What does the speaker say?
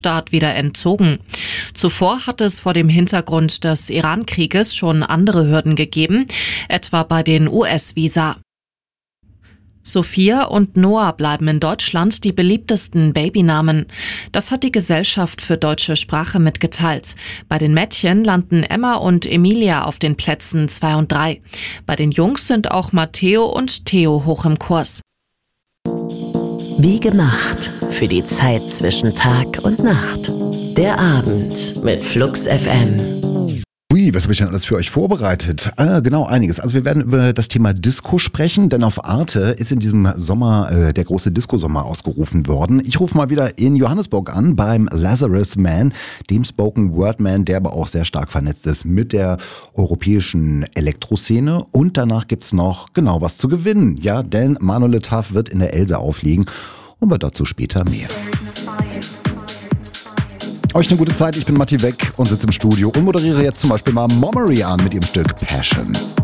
Staat wieder entzogen. Zuvor hat es vor dem Hintergrund des Iran-Krieges schon andere Hürden gegeben, etwa bei den US-Visa. Sophia und Noah bleiben in Deutschland die beliebtesten Babynamen. Das hat die Gesellschaft für deutsche Sprache mitgeteilt. Bei den Mädchen landen Emma und Emilia auf den Plätzen 2 und 3. Bei den Jungs sind auch Matteo und Theo hoch im Kurs. Wie gemacht für die Zeit zwischen Tag und Nacht. Der Abend mit Flux FM. Ui, was habe ich denn alles für euch vorbereitet? Genau, einiges. Also wir werden über das Thema Disco sprechen, denn auf Arte ist in diesem Sommer der große Disco-Sommer ausgerufen worden. Ich rufe mal wieder in Johannesburg an beim Lazarus Man, dem Spoken-Word-Man, der aber auch sehr stark vernetzt ist mit der europäischen Elektroszene. Und danach gibt's noch genau was zu gewinnen. Ja, denn Manuel Le Taf wird in der Else auflegen, aber dazu später mehr. Euch eine gute Zeit, ich bin Matti Weck und sitze im Studio und moderiere jetzt zum Beispiel mal Momery an mit ihrem Stück Passion.